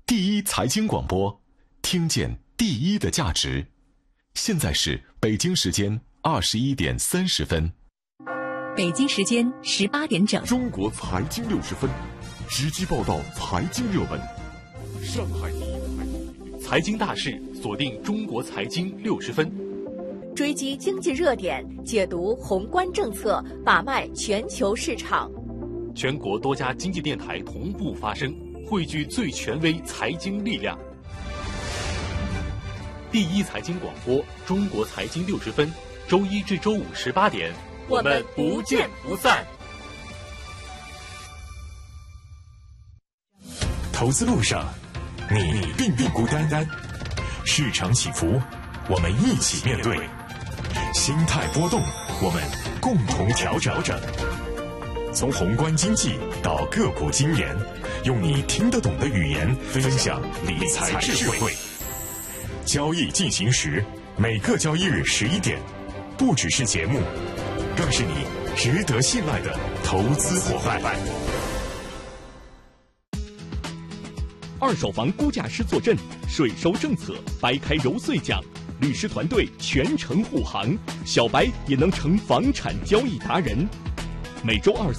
第一财经广播，听见第一的价值。现在是北京时间21点30分， 北京时间18点整。 中国财经60分，直击报道财经热门。上海财经大事，锁定中国财经60分， 追击经济热点，解读宏观政策，把脉全球市场。 全国多家经济电台同步发声，汇聚最权威财经力量。第一财经广播，中国财经60分，周一至周五18点， 我们不见不散。 投资路上，你并不孤单。市场起伏，我们一起面对；心态波动，我们共同调整。从宏观经济到个股经研，用你听得懂的语言分享理财智慧。交易进行时，每个交易日11点，不只是节目，更是你值得信赖的投资伙伴。 二手房估价师坐镇，税收政策掰开揉碎讲，律师团队全程护航，小白也能成房产交易达人。每周二